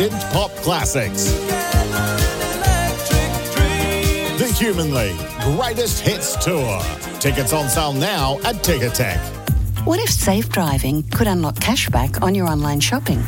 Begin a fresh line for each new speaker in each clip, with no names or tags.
synth pop classics. The Human League Greatest Hits Tour. Tickets on sale now at Ticketek.
What if safe driving could unlock cashback on your online shopping?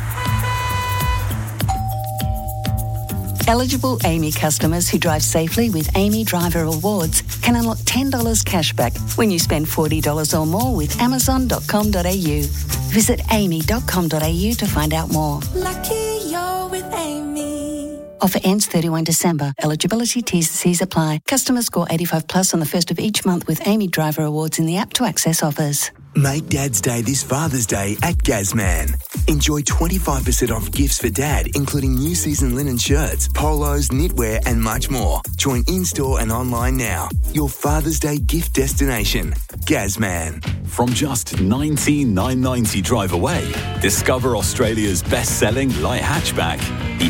Eligible Amy customers who drive safely with Amy Driver Awards can unlock $10 cashback when you spend $40 or more with Amazon.com.au. Visit amy.com.au to find out more.
Lucky you're with Amy.
Offer ends 31 December. Eligibility T's and C's apply. Customers score 85 plus on the first of each month with Amy Driver Awards in the app to access offers.
Make Dad's Day this Father's Day at Gazman. Enjoy 25% off gifts for Dad, including new season linen shirts, polos, knitwear and much more. Join in-store and online now. Your Father's Day gift destination. Gazman.
From just $19,990 drive away, discover Australia's best-selling light hatchback, the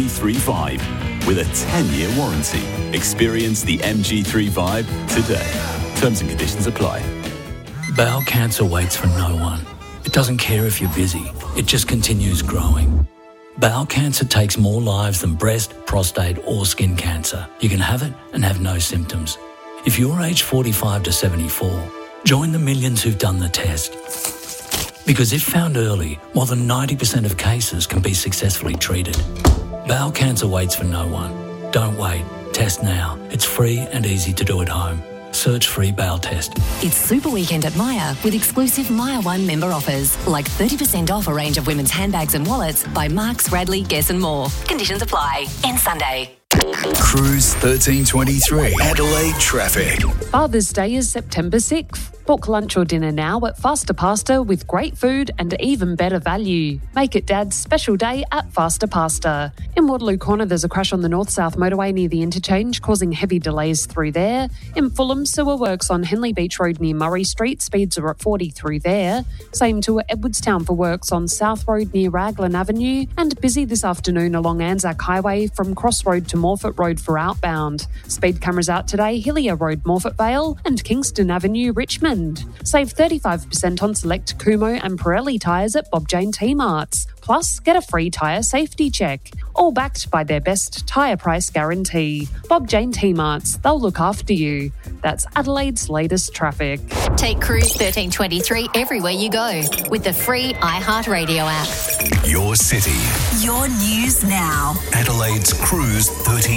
MG3 with a 10-year warranty. Experience the MG3 today. Terms and conditions apply.
Bowel cancer waits for no one. It doesn't care if you're busy. It just continues growing. Bowel cancer takes more lives than breast, prostate or skin cancer. You can have it and have no symptoms. If you're aged 45 to 74, join the millions who've done the test. Because if found early, more than 90% of cases can be successfully treated. Bowel cancer waits for no one. Don't wait. Test now. It's free and easy to do at home. Search free bowel test.
It's Super Weekend at Myer with exclusive Myer One member offers, like 30% off a range of women's handbags and wallets by Marks, Radley, Guess and more. Conditions apply. End Sunday.
Cruise 1323 Adelaide traffic.
Father's Day is September 6th. Book lunch or dinner now at Faster Pasta with great food and even better value. Make it Dad's special day at Faster Pasta. In Waterloo Corner, there's a crash on the north-south motorway near the interchange, causing heavy delays through there. In Fulham, sewer works on Henley Beach Road near Murray Street. Speeds are at 40 through there. Same to Edwardstown for works on South Road near Raglan Avenue. And busy this afternoon along Anzac Highway from Cross Road to Morphett Road for outbound. Speed cameras out today, Hillier Road, Morphett Vale and Kingston Avenue, Richmond. Save 35% on select Kumo and Pirelli tyres at Bob Jane T-Marts. Plus, get a free tyre safety check. All backed by their best tyre price guarantee. Bob Jane T-Marts, they'll look after you. That's Adelaide's latest traffic.
Take Cruise 1323 everywhere you go with the free iHeartRadio app.
Your city.
Your news now.
Adelaide's Cruise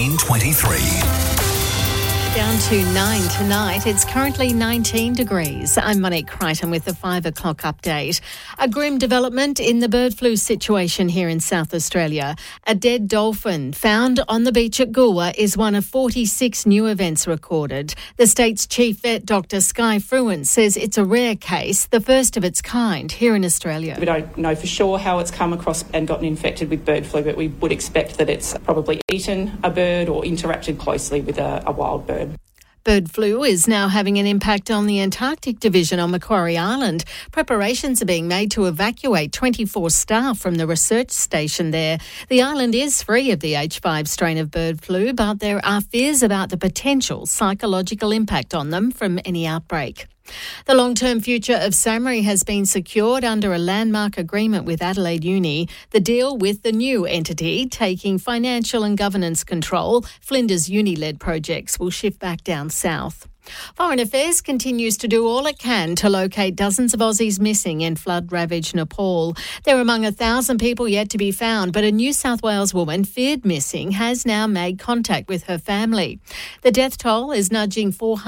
1323.
Down to 9 tonight. It's currently 19 degrees. I'm Monique Crichton with the 5 o'clock update. A grim development in the bird flu situation here in South Australia. A dead dolphin found on the beach at Goolwa is one of 46 new events recorded. The state's chief vet, Dr. Sky Fruin, says it's a rare case, the first of its kind here in Australia.
We don't know for sure how it's come across and gotten infected with bird flu, but we would expect that it's probably eaten a bird or interacted closely with a wild bird.
Bird flu is now having an impact on the Antarctic Division on Macquarie Island. Preparations are being made to evacuate 24 staff from the research station there. The island is free of the H5 strain of bird flu, but there are fears about the potential psychological impact on them from any outbreak. The long-term future of SAMRI has been secured under a landmark agreement with Adelaide Uni. The deal with the new entity taking financial and governance control, Flinders Uni-led projects, will shift back down south. Foreign Affairs continues to do all it can to locate dozens of Aussies missing in flood-ravaged Nepal. They're among 1,000 people yet to be found, but a New South Wales woman feared missing has now made contact with her family. The death toll is nudging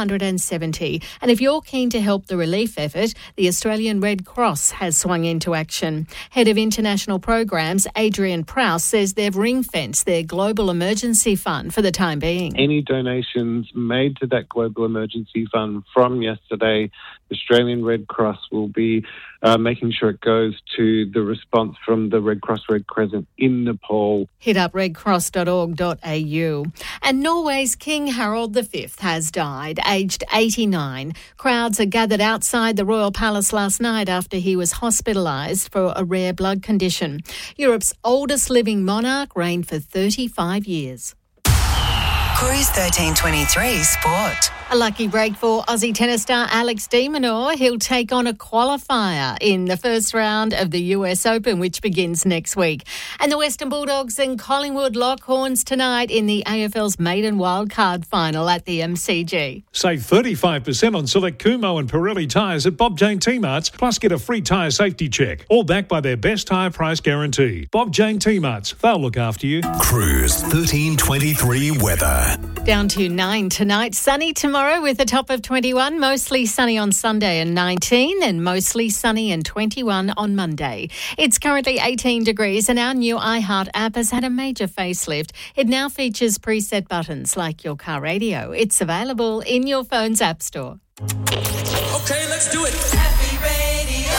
470, and if you're keen to help the relief effort, the Australian Red Cross has swung into action. Head of International Programs, Adrian Prowse, says they've ring-fenced their Global Emergency Fund for the time being.
Any donations made to that Global Emergency Fund from yesterday, the Australian Red Cross will be making sure it goes to the response from the Red Cross Red Crescent in Nepal.
Hit up redcross.org.au. And Norway's King Harald V has died, aged 89. Crowds are gathered outside the Royal Palace last night after he was hospitalised for a rare blood condition. Europe's oldest living monarch reigned for 35 years.
Cruise 1323 Sport.
A lucky break for Aussie tennis star Alex de Minaur. He'll take on a qualifier in the first round of the US Open, which begins next week. And the Western Bulldogs and Collingwood lock horns tonight in the AFL's maiden wildcard final at the MCG.
Save 35% on select Kumho and Pirelli tyres at Bob Jane T-Marts, plus get a free tyre safety check. All backed by their best tyre price guarantee. Bob Jane T-Marts, they'll look after you.
Cruise 1323 weather.
Down to 9 tonight, sunny tomorrow with a top of 21, mostly sunny on Sunday and 19, and mostly sunny and 21 on Monday. It's currently 18 degrees and our new iHeart app has had a major facelift. It now features preset buttons like your car radio. It's available in your phone's app store.
Okay, let's do it. Happy Radio.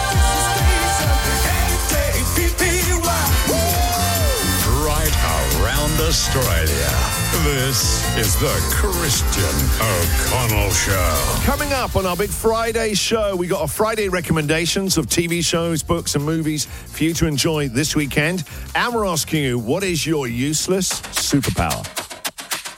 Right around Australia. This is the Christian O'Connell Show.
Coming up on our Big Friday show, we got our Friday recommendations of TV shows, books and movies for you to enjoy this weekend. And we're asking you, what is your useless superpower?